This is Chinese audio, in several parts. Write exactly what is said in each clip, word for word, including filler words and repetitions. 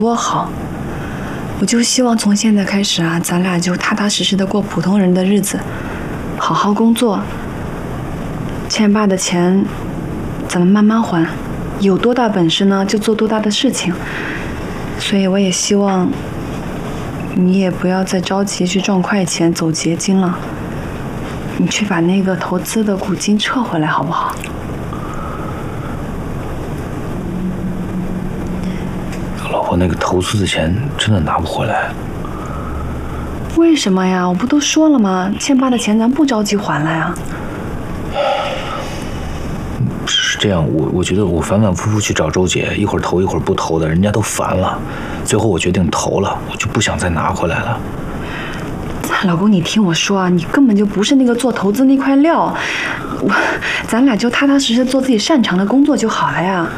多好。我就希望从现在开始啊，咱俩就踏踏实实的过普通人的日子，好好工作。欠爸的钱，咱们慢慢还，有多大本事呢，就做多大的事情。所以我也希望你也不要再着急去赚快钱、走捷径了。你去把那个投资的股金撤回来，好不好？ 老婆，那个投资的钱真的拿不回来。 为什么呀？我不都说了吗？欠爸的钱咱不着急还来啊。 是这样，我我觉得我反反复复去找周姐，一会儿投一会儿不投的，人家都烦了。最后我决定投了，我就不想再拿回来了。 老公，你听我说啊，你根本就不是那个做投资那块料，我咱俩就踏踏实实做自己擅长的工作就好了呀。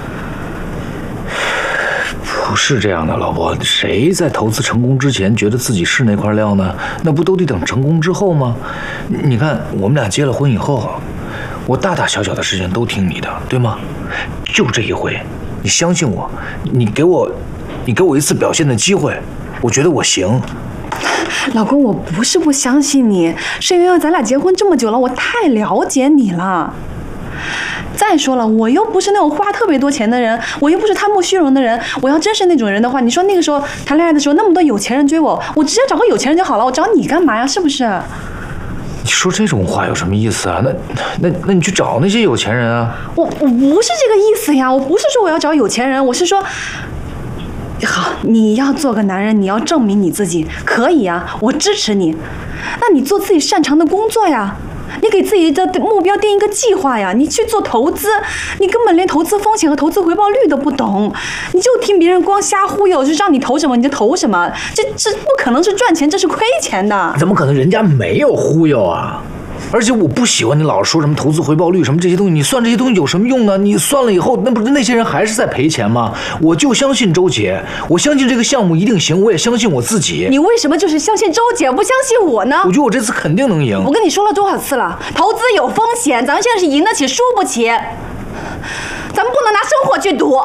不是这样的，老婆，谁在投资成功之前觉得自己是那块料呢？那不都得等成功之后吗？你看，我们俩结了婚以后，我大大小小的事情都听你的，对吗？就这一回，你相信我，你给我，你给我一次表现的机会，我觉得我行。 老公，我不是不相信你，是因为咱俩结婚这么久了，我太了解你了。再说了，我又不是那种花特别多钱的人，我又不是贪慕虚荣的人。我要真是那种人的话，你说那个时候谈恋爱的时候，那么多有钱人追我，我直接找个有钱人就好了，我找你干嘛呀？是不是？ 你说这种话有什么意思啊？那那那你去找那些有钱人啊！ 我我不是这个意思呀，我不是说我要找有钱人，我是说。好，你要做个男人，你要证明你自己可以呀，我支持你。那你做自己擅长的工作呀，你给自己的目标定一个计划呀。你去做投资，你根本连投资风险和投资回报率都不懂，你就听别人光瞎忽悠，就让你投什么你就投什么，这这不可能是赚钱，这是亏钱的。 怎么可能？人家没有忽悠啊！而且我不喜欢你老是说什么投资回报率什么这些东西，你算这些东西有什么用呢？你算了以后，那不是那些人还是在赔钱吗？我就相信周姐，我相信这个项目一定行，我也相信我自己。 你为什么就是相信周姐，不相信我呢？ 我觉得我这次肯定能赢。 我跟你说了多少次了，投资有风险，咱们现在是赢得起输不起，咱们不能拿生活去赌。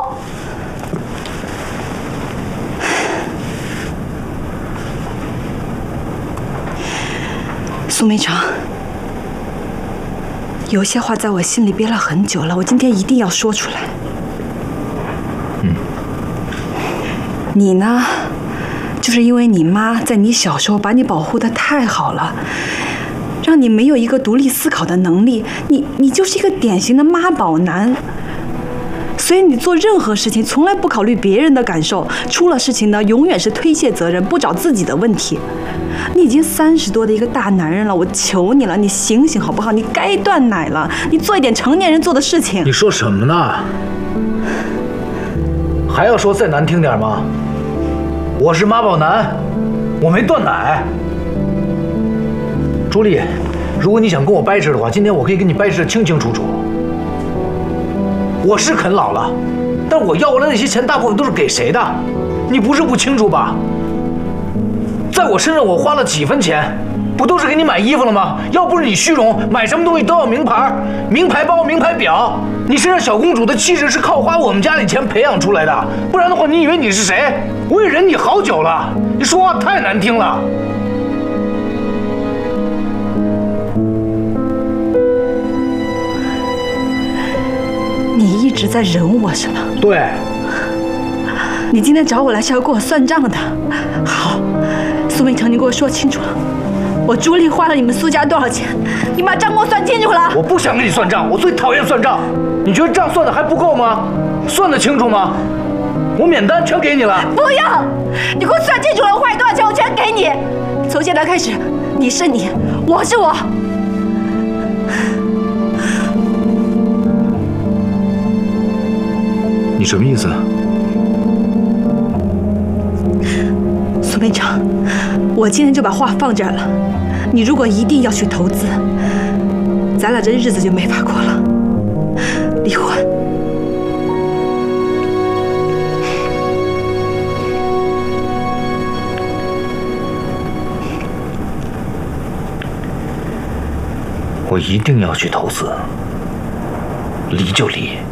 苏梅长。有些话在我心里憋了很久了，我今天一定要说出来。 嗯， 你呢，就是因为你妈在你小时候把你保护得太好了，让你没有一个独立思考的能力，你你就是一个典型的妈宝男。所以你做任何事情从来不考虑别人的感受，出了事情呢，永远是推卸责任，不找自己的问题。你已经三十多的一个大男人了，我求你了，你醒醒好不好？你该断奶了，你做一点成年人做的事情。 你说什么呢？还要说再难听点吗？我是妈宝男，我没断奶。朱莉，如果你想跟我掰扯的话，今天我可以跟你掰扯得清清楚楚。我是啃老了，但我要过来那些钱大部分都是给谁的？你不是不清楚吧？在我身上我花了几分钱，不都是给你买衣服了吗？要不是你虚荣，买什么东西都要名牌，名牌包、名牌表。你身上小公主的气质是靠花我们家里钱培养出来的，不然的话，你以为你是谁？我也忍你好久了，你说话太难听了。 你一直在忍我是吗？ 对。 你今天找我来是要跟我算账的。好，苏明成，你给我说清楚了，我朱莉花了你们苏家多少钱？你把账给我算清楚了。 我不想跟你算账，我最讨厌算账。你觉得账算的还不够吗？算得清楚吗？我免单全给你了。 不要，你给我算清楚了，我花你多少钱我全给你。从现在开始，你是你，我是我。 你什么意思？ 苏明成，我今天就把话放这儿了。你如果一定要去投资，咱俩这日子就没法过了。离婚。 我一定要去投资，离就离。